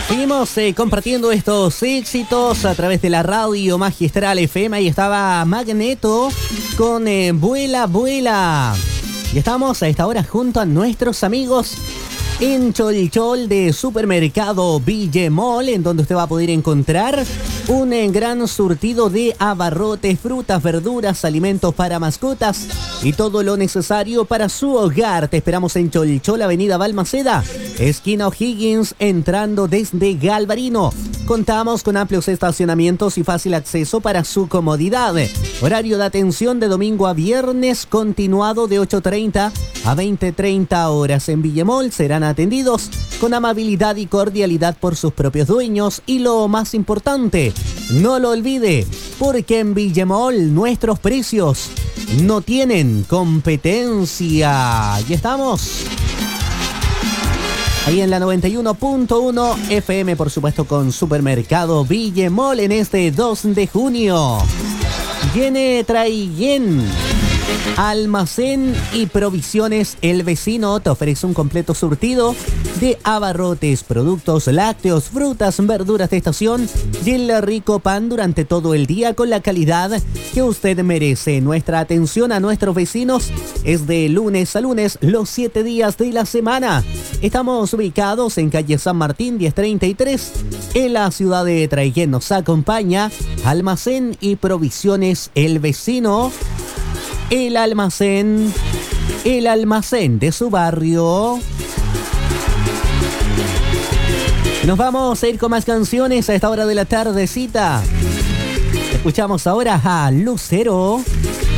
Seguimos compartiendo estos éxitos a través de la radio Magistral FM. Ahí estaba Magneto con Vuela, Vuela. Y estamos a esta hora junto a nuestros amigos en Cholchol de Supermercado Villemol, en donde usted va a poder encontrar un gran surtido de abarrotes, frutas, verduras, alimentos para mascotas y todo lo necesario para su hogar. Te esperamos en Cholchol, Avenida Balmaceda, esquina O'Higgins, entrando desde Galvarino. Contamos con amplios estacionamientos y fácil acceso para su comodidad. Horario de atención de domingo a viernes, continuado de 8:30 a 20:30 horas. En Villemol serán atendidos con amabilidad y cordialidad por sus propios dueños. Y lo más importante, no lo olvide, porque en Villemol nuestros precios no tienen competencia. Y estamos ahí en la 91.1 FM, por supuesto, con Supermercado Villemol en este 2 de junio. Viene Traiguén, almacén y provisiones El Vecino. Te ofrece un completo surtido de abarrotes, productos lácteos, frutas, verduras de estación y el rico pan durante todo el día con la calidad que usted merece. Nuestra atención a nuestros vecinos es de lunes a lunes, los 7 días de la semana. Estamos ubicados en calle San Martín 1033, en la ciudad de Traiguén. Nos acompaña Almacén y Provisiones El Vecino, el almacén de su barrio. Nos vamos a ir con más canciones a esta hora de la tardecita. Escuchamos ahora a Lucero